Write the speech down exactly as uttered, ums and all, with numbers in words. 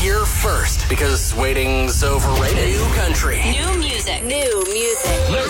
here first because waiting's overrated. New country. New music. New music.